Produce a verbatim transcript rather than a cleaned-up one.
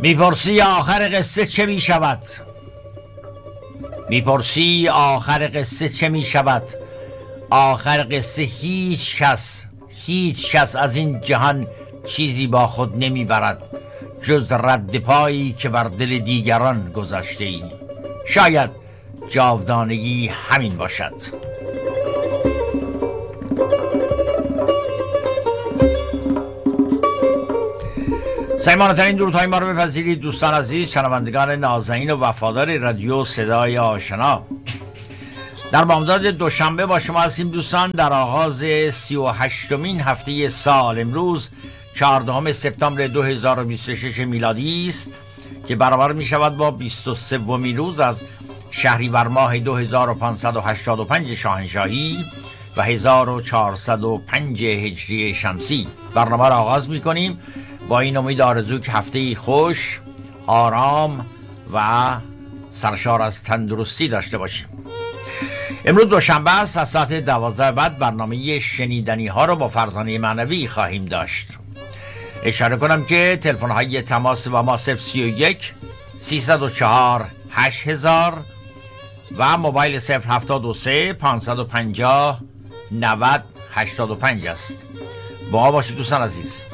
میپرسی آخر قصه چه میشود؟ میپرسی آخر قصه چه میشود؟ آخر قصه هیچ کس هیچ کس از این جهان چیزی با خود نمیبرد جز رد پایی که بر دل دیگران گذاشته ای. شاید جاودانگی همین باشد. سیمانترین درودهای ما رو بپذیرید دوستان عزیز، شنوندگان نازنین و وفادار رادیو صدای آشنا. در بامداد دوشنبه با شما هستیم دوستان، در آغاز سی و هشتمین هفته سال. امروز چهاردهم سپتامبر دو هزار و بیست و شش میلادی است که برابر می شود با بیست و سومین روز از شهریور ماه دو هزار و پانصد و هشتاد و پنج شاهنشاهی و هزار و چهارصد و پنج هجری شمسی. برنامه را آغاز می کنیم با این امید آرزو که هفته خوش، آرام و سرشار از تندرستی داشته باشیم. امروز دوشنبه است، از ساعت دوازده بعد برنامه شنیدنی ها رو با فرزانه معنوی خواهیم داشت. اشاره کنم که تلفن های تماس با ما صفر سی و یک سیصد و چهار هشت هزار و موبایل صفر هفتاد و سه پانصد و پنجاه نود هشتاد و پنج است. با ما باشید دوستان عزیز.